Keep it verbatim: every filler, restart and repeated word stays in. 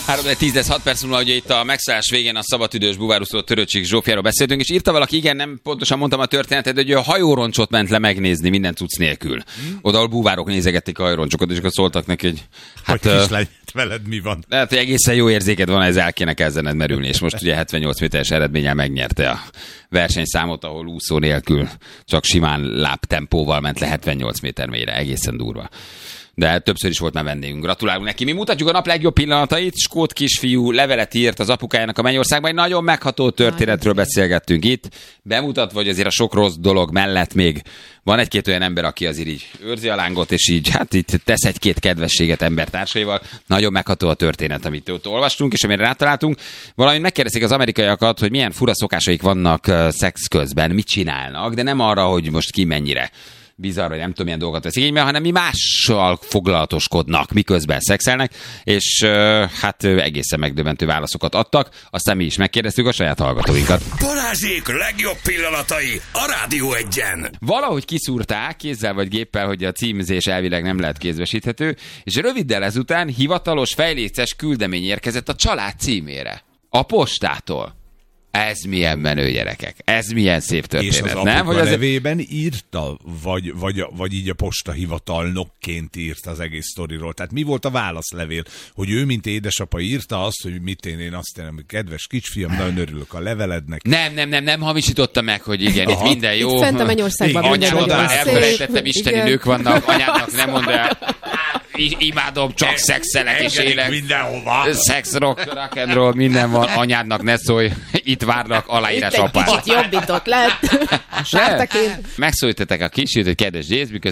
három tíz lesz hat perc múlva, ugye itt a megszállás végén a szabadüdős búváruszó Törőcsik Zsófiáról beszéltünk, és írta valaki, igen, nem pontosan mondtam a történetet, hogy a hajóroncsot ment le megnézni minden cucc nélkül. Oda, ahol búvárok nézegették a hajóroncsokat, és akkor szóltak neki, hogy hát... Hogy kislány, veled mi van? Lehet, hogy egészen jó érzéked van, ez el kéne kezdened merülni, és most ugye hetvennyolc méteres eredménnyel megnyerte a versenyszámot, ahol úszó nélkül csak simán lábtempóval ment le hetvennyolc méter mélyre, egészen durva. De többször is volt már vendégünk. Gratulálunk neki. Mi mutatjuk a nap legjobb pillanatait. Skót kisfiú levelet írt az apukájának a mennyországban. Egy nagyon megható történetről beszélgettünk itt. Bemutatva, hogy azért a sok rossz dolog mellett még van egy-két olyan ember, aki azért így őrzi a lángot, és így hát itt tesz egy-két kedvességet embertársaival. Nagyon megható a történet, amit ott olvastunk, és amire rátaláltunk. Valamint megkérdezik az amerikaiakat, hogy milyen fura szokásaik vannak uh, szex közben, mit csinálnak, de nem arra, hogy most ki mennyire bizarr, hogy nem tudom, milyen dolgokat vesz igénybe, hanem mi mással foglalatoskodnak, miközben szexelnek, és uh, hát egészen megdöbbentő válaszokat adtak. Aztán mi is megkérdeztük a saját hallgatóinkat. Balázsék legjobb pillanatai a Rádió Egyen. Valahogy kiszúrták kézzel vagy géppel, hogy a címzés elvileg nem lehet kézbesíthető, és röviddel ezután hivatalos fejléces küldemény érkezett a család címére. A postától. Ez milyen menő, gyerekek. Ez milyen szép történet. És az apuka nem? Hogy az nevében írta, vagy, vagy, vagy így a postahivatalnokként írta az egész sztoriról. Tehát mi volt a válaszlevél? Hogy ő, mint édesapa írta azt, hogy mit én, én azt mondom, hogy kedves kisfiam, nagyon örülök a levelednek. Nem, nem, nem, nem hamisította meg, hogy igen, aha, itt minden jó. Itt fent a mennyországban minden anyámot nagyon már szép. elfelejtettem, isteni igen. Nők vannak, anyádnak nem mondd el. Imádom, csak szexelek és élek. Mindenhova. Szex, rock, rock and roll, minden van. Anyádnak ne szólj. Itt várnak, aláírás apát. Itt egy kicsit jobbított lett. A sártaként. Megszólítettek a kisét, hogy kedves Jézus,